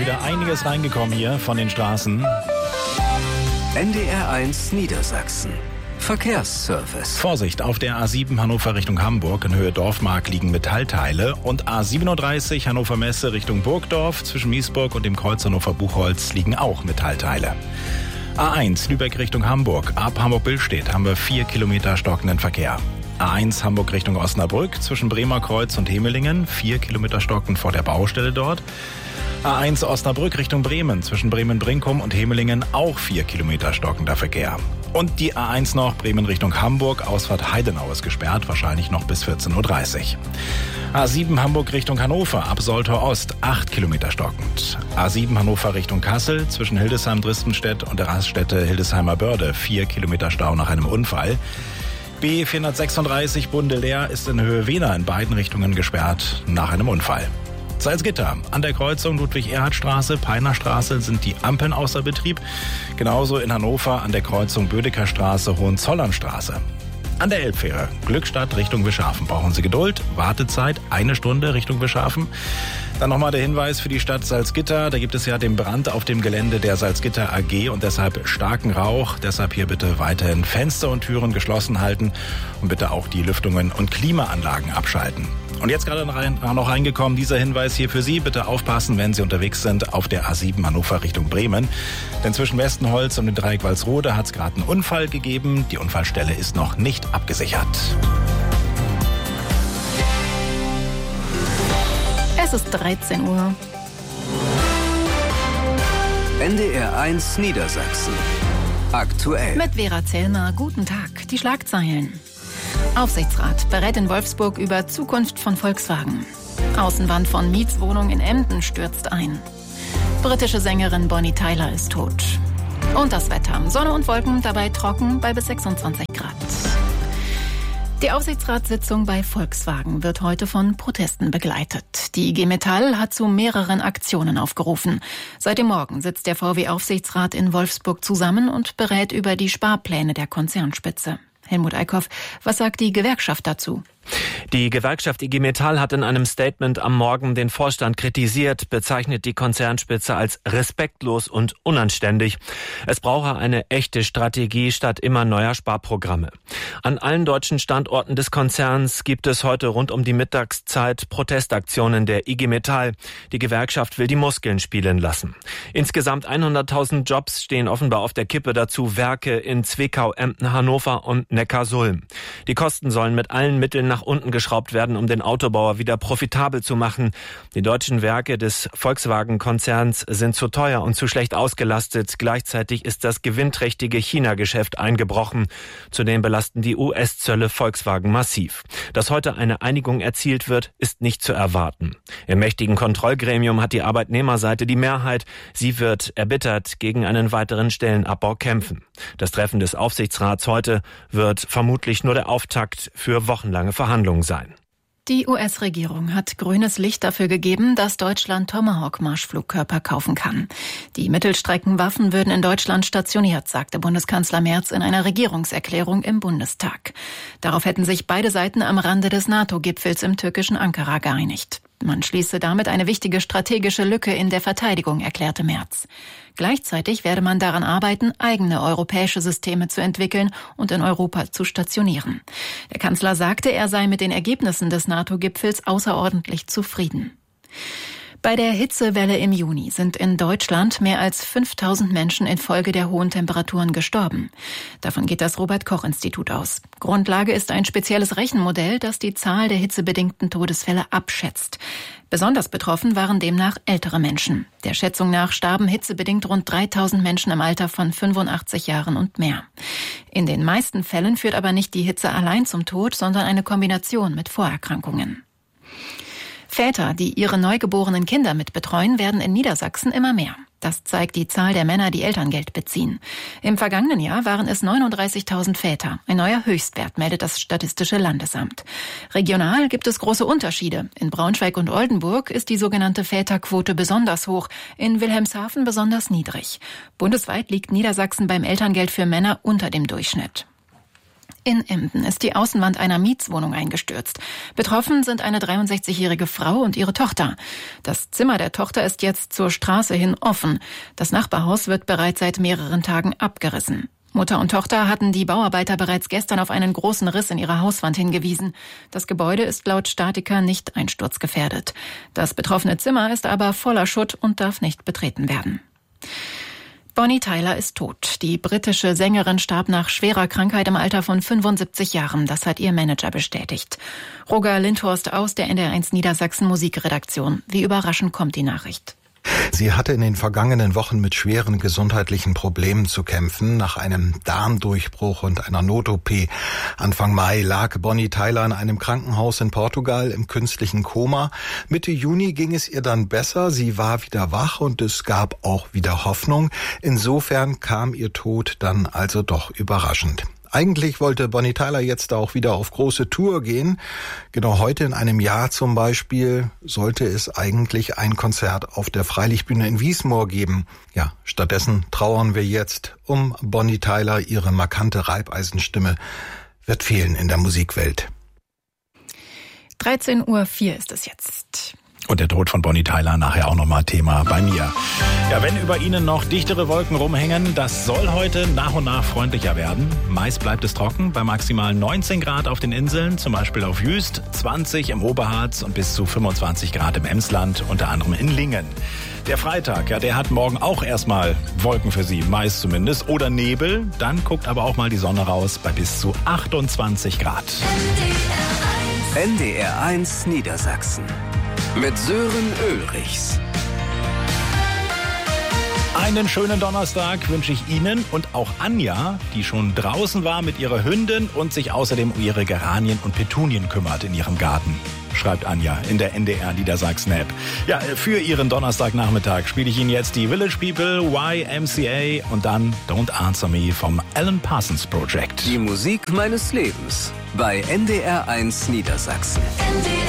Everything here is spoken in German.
wieder einiges reingekommen hier von den Straßen. NDR1 Niedersachsen. Verkehrsservice. Vorsicht, auf der A7 Hannover Richtung Hamburg in Höhe Dorfmark liegen Metallteile und A37 Hannover Messe Richtung Burgdorf zwischen Miesburg und dem Kreuz Hannover Buchholz liegen auch Metallteile. A1 Lübeck Richtung Hamburg, ab Hamburg-Billstedt haben wir 4 Kilometer stockenden Verkehr. A1 Hamburg Richtung Osnabrück zwischen Bremer Kreuz und Hemelingen, 4 Kilometer stockend vor der Baustelle dort. A1 Osnabrück Richtung Bremen zwischen Bremen-Brinkum und Hemelingen auch 4 Kilometer stockender Verkehr. Und die A1 noch Bremen Richtung Hamburg, Ausfahrt Heidenau ist gesperrt, wahrscheinlich noch bis 14.30 Uhr. A7 Hamburg Richtung Hannover, ab Soltau Ost, 8 Kilometer stockend. A7 Hannover Richtung Kassel, zwischen Hildesheim-Dristenstedt und der Raststätte Hildesheimer Börde, 4 Kilometer Stau nach einem Unfall. B436 Bunde-Leer ist in Höhe Wehner in beiden Richtungen gesperrt nach einem Unfall. Salzgitter. An der Kreuzung Ludwig-Erhard-Straße, Peinerstraße sind die Ampeln außer Betrieb. Genauso in Hannover an der Kreuzung Bödecker Straße, Hohenzollernstraße. An der Elbfähre Glückstadt Richtung Wischhafen brauchen Sie Geduld. Wartezeit 1 Stunde Richtung Wischhafen. Dann nochmal der Hinweis für die Stadt Salzgitter. Da gibt es ja den Brand auf dem Gelände der Salzgitter AG und deshalb starken Rauch. Deshalb hier bitte weiterhin Fenster und Türen geschlossen halten und bitte auch die Lüftungen und Klimaanlagen abschalten. Und jetzt gerade noch reingekommen, dieser Hinweis hier für Sie. Bitte aufpassen, wenn Sie unterwegs sind auf der A7 Hannover Richtung Bremen. Denn zwischen Westenholz und dem Dreieck Walsrode hat es gerade einen Unfall gegeben. Die Unfallstelle ist noch nicht abgesichert. Es ist 13 Uhr. NDR1 Niedersachsen. Aktuell. Mit Vera Zellner, guten Tag. Die Schlagzeilen. Aufsichtsrat berät in Wolfsburg über Zukunft von Volkswagen. Außenwand von Mietswohnung in Emden stürzt ein. Britische Sängerin Bonnie Tyler ist tot. Und das Wetter. Sonne und Wolken, dabei trocken bei bis 26 Grad. Die Aufsichtsratssitzung bei Volkswagen wird heute von Protesten begleitet. Die IG Metall hat zu mehreren Aktionen aufgerufen. Seit dem Morgen sitzt der VW-Aufsichtsrat in Wolfsburg zusammen und berät über die Sparpläne der Konzernspitze. Helmut Eickhoff, was sagt die Gewerkschaft dazu? Die Gewerkschaft IG Metall hat in einem Statement am Morgen den Vorstand kritisiert, bezeichnet die Konzernspitze als respektlos und unanständig. Es brauche eine echte Strategie statt immer neuer Sparprogramme. An allen deutschen Standorten des Konzerns gibt es heute rund um die Mittagszeit Protestaktionen der IG Metall. Die Gewerkschaft will die Muskeln spielen lassen. Insgesamt 100.000 Jobs stehen offenbar auf der Kippe, dazu Werke in Zwickau, Emden, Hannover und Neckarsulm. Die Kosten sollen mit allen Mitteln nach unten geschraubt werden, um den Autobauer wieder profitabel zu machen. Die deutschen Werke des Volkswagen-Konzerns sind zu teuer und zu schlecht ausgelastet. Gleichzeitig ist das gewinnträchtige China-Geschäft eingebrochen. Zudem belasten die US-Zölle Volkswagen massiv. Dass heute eine Einigung erzielt wird, ist nicht zu erwarten. Im mächtigen Kontrollgremium hat die Arbeitnehmerseite die Mehrheit. Sie wird erbittert gegen einen weiteren Stellenabbau kämpfen. Das Treffen des Aufsichtsrats heute wird vermutlich nur der Auftakt für wochenlange Verhandlungen sein. Die US-Regierung hat grünes Licht dafür gegeben, dass Deutschland Tomahawk-Marschflugkörper kaufen kann. Die Mittelstreckenwaffen würden in Deutschland stationiert, sagte Bundeskanzler Merz in einer Regierungserklärung im Bundestag. Darauf hätten sich beide Seiten am Rande des NATO-Gipfels im türkischen Ankara geeinigt. Man schließe damit eine wichtige strategische Lücke in der Verteidigung, erklärte Merz. Gleichzeitig werde man daran arbeiten, eigene europäische Systeme zu entwickeln und in Europa zu stationieren. Der Kanzler sagte, er sei mit den Ergebnissen des NATO-Gipfels außerordentlich zufrieden. Bei der Hitzewelle im Juni sind in Deutschland mehr als 5.000 Menschen infolge der hohen Temperaturen gestorben. Davon geht das Robert-Koch-Institut aus. Grundlage ist ein spezielles Rechenmodell, das die Zahl der hitzebedingten Todesfälle abschätzt. Besonders betroffen waren demnach ältere Menschen. Der Schätzung nach starben hitzebedingt rund 3.000 Menschen im Alter von 85 Jahren und mehr. In den meisten Fällen führt aber nicht die Hitze allein zum Tod, sondern eine Kombination mit Vorerkrankungen. Väter, die ihre neugeborenen Kinder mitbetreuen, werden in Niedersachsen immer mehr. Das zeigt die Zahl der Männer, die Elterngeld beziehen. Im vergangenen Jahr waren es 39.000 Väter. Ein neuer Höchstwert, meldet das Statistische Landesamt. Regional gibt es große Unterschiede. In Braunschweig und Oldenburg ist die sogenannte Väterquote besonders hoch, in Wilhelmshaven besonders niedrig. Bundesweit liegt Niedersachsen beim Elterngeld für Männer unter dem Durchschnitt. In Emden ist die Außenwand einer Mietswohnung eingestürzt. Betroffen sind eine 63-jährige Frau und ihre Tochter. Das Zimmer der Tochter ist jetzt zur Straße hin offen. Das Nachbarhaus wird bereits seit mehreren Tagen abgerissen. Mutter und Tochter hatten die Bauarbeiter bereits gestern auf einen großen Riss in ihrer Hauswand hingewiesen. Das Gebäude ist laut Statiker nicht einsturzgefährdet. Das betroffene Zimmer ist aber voller Schutt und darf nicht betreten werden. Bonnie Tyler ist tot. Die britische Sängerin starb nach schwerer Krankheit im Alter von 75 Jahren. Das hat ihr Manager bestätigt. Roger Lindhorst aus der NDR1 Niedersachsen Musikredaktion. Wie überraschend kommt die Nachricht? Sie hatte in den vergangenen Wochen mit schweren gesundheitlichen Problemen zu kämpfen. Nach einem Darmdurchbruch und einer Not-OP Anfang Mai lag Bonnie Tyler in einem Krankenhaus in Portugal im künstlichen Koma. Mitte Juni ging es ihr dann besser. Sie war wieder wach und es gab auch wieder Hoffnung. Insofern kam ihr Tod dann also doch überraschend. Eigentlich wollte Bonnie Tyler jetzt auch wieder auf große Tour gehen. Genau heute in einem Jahr zum Beispiel sollte es eigentlich ein Konzert auf der Freilichtbühne in Wiesmoor geben. Ja, stattdessen trauern wir jetzt um Bonnie Tyler. Ihre markante Reibeisenstimme wird fehlen in der Musikwelt. 13:04 Uhr ist es jetzt. Und der Tod von Bonnie Tyler nachher auch nochmal Thema bei mir. Ja, wenn über Ihnen noch dichtere Wolken rumhängen, das soll heute nach und nach freundlicher werden. Meist bleibt es trocken, bei maximal 19 Grad auf den Inseln, zum Beispiel auf Jüst, 20 im Oberharz und bis zu 25 Grad im Emsland, unter anderem in Lingen. Der Freitag, ja, der hat morgen auch erstmal Wolken für Sie, meist zumindest, oder Nebel. Dann guckt aber auch mal die Sonne raus bei bis zu 28 Grad. NDR1 Niedersachsen. Mit Sören Ulrichs. Einen schönen Donnerstag wünsche ich Ihnen und auch Anja, die schon draußen war mit ihrer Hündin und sich außerdem um ihre Geranien und Petunien kümmert in ihrem Garten. Schreibt Anja in der NDR Niedersachsen App. Ja, für Ihren Donnerstagnachmittag spiele ich Ihnen jetzt die Village People, YMCA und dann Don't Answer Me vom Alan Parsons Project. Die Musik meines Lebens bei NDR1 Niedersachsen.